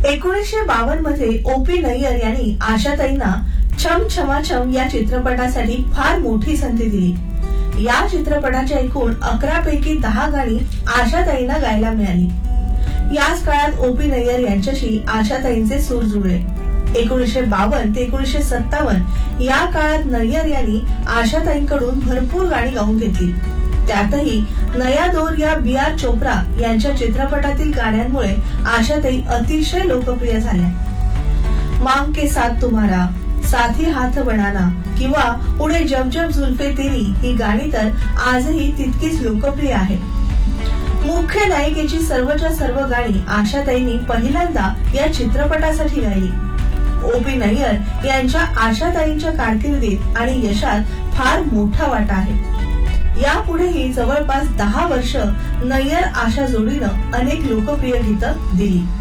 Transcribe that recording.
1952 मध्ये ओ.पी. नय्यर यांनी आशाताईंना छम छमा छम या चित्रपटासाठी फार मोठी संधी दिली। या चित्रपटाच्या एकूण 11 पैकी 10 गाणी आशाताईंना गायला मिळाली। याच काळात ओ.पी. नय्यर यांच्याशी आशाताईंचे सूर जुळले। 1952 ते 1957 या काळात नय्यर यांनी आशाताईंकडून भरपूर गाणी गाऊन घेतली। त्यातही नया दौर या बी.आर. चोप्रा यांच्या चित्रपटातील गाण्यांमुळे आशाताई अतिशय लोकप्रिय झाल्या। मांग के साथ तुम्हारा, साथी हाथ बनाना किंवा पुढे जब जब जुल्फे तेरी ही गाणी तर आजही तितकीच लोकप्रिय आहेत। मुख्य नायिकेची सर्वच्या सर्व गाणी आशाताईंनी पहिल्यांदा या चित्रपटासाठी गायली। ओ.पी. नय्यर यांच्या आशाताईंच्या कारकिर्दीत आणि यशात फार मोठा वाटा आहे। यापुढेही जवळपास 10 वर्ष नय्यर आशा जोडीनं अनेक लोकप्रिय गीतं दिली।